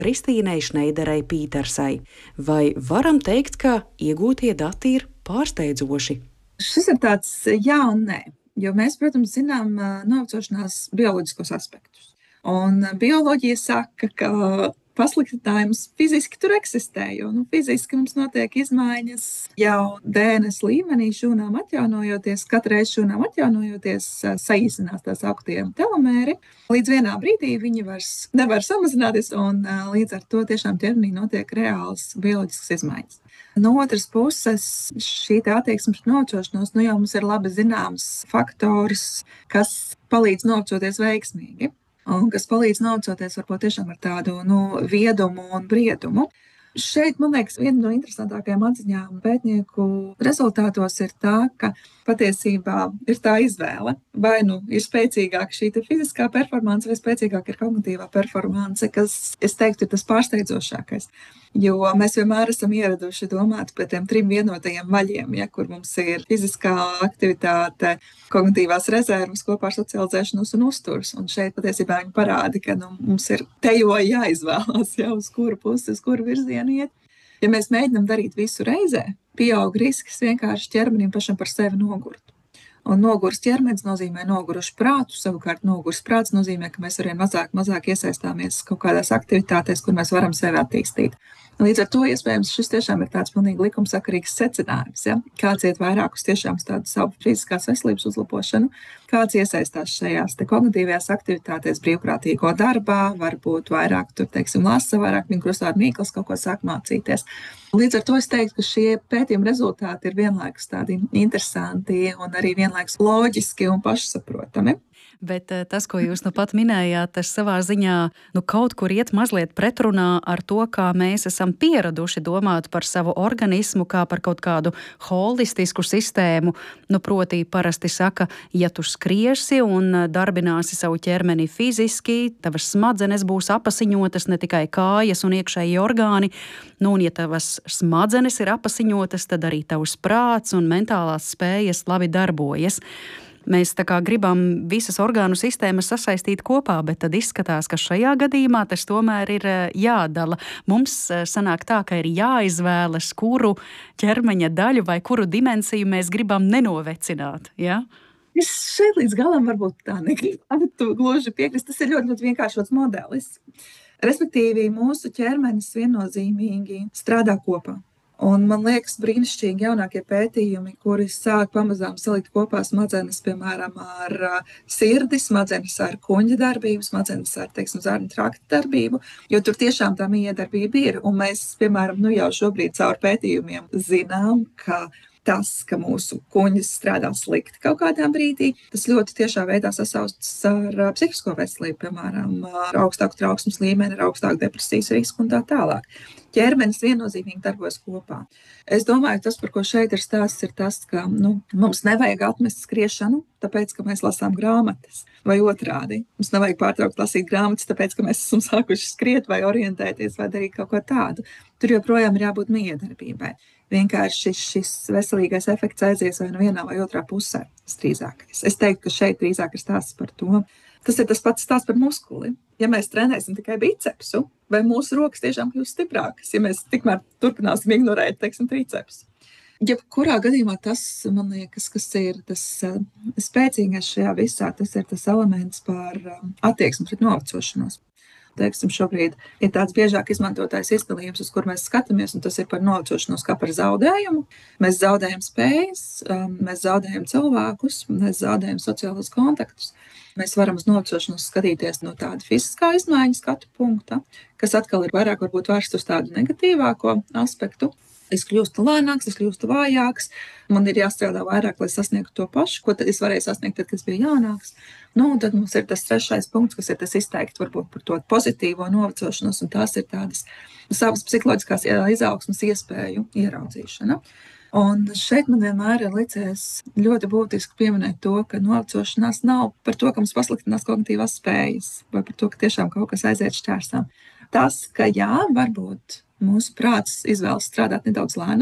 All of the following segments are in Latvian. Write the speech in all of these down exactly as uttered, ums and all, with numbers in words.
Kristīnai Šneiderei Pītersai. Vai varam teikt, ka iegūtie dati ir pārsteidzoši? Šis ir tāds jā un nē, jo mēs, protams, zinām novecošanās bioloģiskos aspektus. Un bioloģija saka, ka pasliktinājums fiziski tur eksistē, jo nu, fiziski mums notiek izmaiņas jau D N S līmenī, šūnām atjaunojoties, katru reizi šūnām atjaunojoties, saīsinās tās augtie telomēri. Līdz vienā brīdī viņi vairs nevar samazināties, un līdz ar to tiešām ķermenī notiek reāls bioloģisks izmaiņas. No otras puses, šī attieksme pret novecošanos, nu jau mums ir labi zināms faktors, kas palīdz novecoties veiksmīgi. Un kas palīdz novecoties varbūt tiešām ar tādu nu, viedumu un briedumu. Šeit, man liekas, viena no interesantākajām atziņām pētnieku rezultātos ir tā, ka patiesībā ir tā izvēle. Vai nu ir spēcīgāka šī fiziskā performance, vai spēcīgāka ir kognitīvā performance, kas, es teiktu, ir tas pārsteidzošākais. Jo mēs vienmēr esam ieraduši domāt par tiem trim vienotajiem vaļiem, ja, kur mums ir fiziskā aktivitāte, kognitīvās rezerves, kopā ar socializēšanos un uzturs. Un šeit patiesībā viņi parāda, ka nu, mums ir tejo jāizvēlās, ja, uz kuru pusi, uz kuru virzienu iet. Ja mēs mēģinām darīt visu reizē, pieaug risks vienkārši ķermenim pašam par sevi nogurt. Un nogurs ķermenis nozīmē nogurušu prātu, savukārt nogurs prāts nozīmē, ka mēs arvien mazāk, mazāk iesaistāmies kaut kādās aktivitātēs, kur mēs varam sevi attīstīt. Līdz ar to iespējams šis tiešām ir tāds pilnīgi likumsakarīgs secinājums. Ja? Kāds iet vairāk uz tiešām tādu savu fiziskās veselības uzlabošanu, kāds iesaistās šajās te kognitīvajās aktivitātēs brīvprātīgo darbā, varbūt vairāk tur, teiksim, lasa, vairāk viņa krustāru mīklas kaut ko sāk mācīties. Līdz ar to es teiktu, ka šie pētījuma rezultāti ir vienlaikus tādi interesanti un arī vienlaikus loģiski un pašsaprotami. Bet tas, ko jūs nu pat minējāt, tas savā ziņā nu, kaut kur iet mazliet pretrunā ar to, kā mēs esam pieraduši domāt par savu organismu, kā par kaut kādu holistisku sistēmu. Nu, proti, parasti saka, ja tu skriesi un darbināsi savu ķermeni fiziski, tavas smadzenes būs apasiņotas, ne tikai kājas un iekšēji orgāni. Nu, un ja tavas smadzenes ir apasiņotas, tad arī tavs prāts un mentālās spējas labi darbojas. Mēs tā kā gribam visas orgānu sistēmas sasaistīt kopā, bet tad izskatās, ka šajā gadījumā tas tomēr ir jādala. Mums sanāk tā, ka ir jāizvēlas, kuru ķermeņa daļu vai kuru dimensiju mēs gribam nenovecināt. Ja? Es šeit līdz galam varbūt tā negribu gluži piekrist. Tas ir ļoti, ļoti vienkāršots modelis. Respektīvi, mūsu ķermenis viennozīmīgi strādā kopā. Un man liekas brīnišķīgi jaunākie pētījumi, kuri sāk pamazām salikt kopā smadzenes, piemēram, ar sirdi, smadzenes ar kuņģa darbību, smadzenes ar, teiksim, zarnu trakta darbību, jo tur tiešām tā miedarbība ir. Un mēs, piemēram, nu jau šobrīd caur pētījumiem zinām, ka tas, ka mūsu kuņģis strādā slikti kaut kādā brīdī, tas ļoti tiešā veidā sasaucas ar psihisko veselību, piemēram, ar augstāku trauksmes līmeni, ar augstāku depresijas risku un tā tālāk. Ķermenis viennozīmīgi darbojas kopā. Es domāju, tas, par ko šeit ir stāsts, ir tas, ka nu, mums nevajag atmest skriešanu, tāpēc, ka mēs lasām grāmatas, vai otrādi. Mums nevajag pārtraukt lasīt grāmatas, tāpēc, ka mēs esam sākuši skriet vai orientēties vai darīt kaut ko tādu. Tur joprojām ir jābūt miedarbībai. Vienkārši šis veselīgais efekts aizies vai no vienā vai otrā pusē. Drīzākais. Es teiktu, ka šeit drīzāk ir stāsts par to. Tas ir tas pats stāsts par muskuli. Ja mēs trenēsim tikai bicepsu, vai mūsu rokas tiešām kļūs stiprākas, ja mēs tikmēr turpināsim ignorēt, teiksim, tricepsu. Jebkurā gadījumā tas, man liekas, kas ir tas spēcīgais šajā visā, tas ir tas elements par attieksmi pret novecošanos. Teiksim, šobrīd ir tāds biežāk izmantotais izdalījums, uz kur mēs skatāmies, un tas ir par novecošanos kā par zaudējumu. Mēs zaudējam spējas, mēs zaudējam cilvēkus, mēs zaudējam sociālos kontaktus. Mēs varam uz novecošanos skatīties no tāda fiziskā izmaiņa skatu punkta, kas atkal ir vairāk varbūt vērsts uz tādu negatīvāko aspektu. Es kļūstu lēnāks, es kļūstu vājāks, man ir jāstrādā vairāk, lai sasniegtu to pašu, ko tad es varēju sasniegt, tad, kad es biju jaunāks. Nu, un tad mums ir tas trešais punkts, kas ir tas izteikti varbūt par to pozitīvo novecošanos, un tās ir tādas savas psiholoģiskās izaugsmas iespēju ieraudzīšana. Un šeit man vienmēr ir licies ļoti būtiski pieminēt to, ka novecošanās nav par to, ka mums pasliktinās kognitīvās spējas, vai par to, ka tiešām kaut kas aiziet šķērsām. Tas, ka jā, varbūt mūsu prāts izvēlas strādāt nedaudz lēnāk,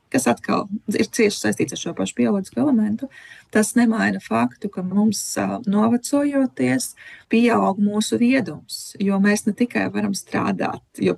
kas atkal ir cieši saistīts ar šo pašu bioloģisku elementu, tas nemaina faktu, ka mums novecojoties pieaug mūsu viedums, jo mēs ne tikai varam strādāt, jo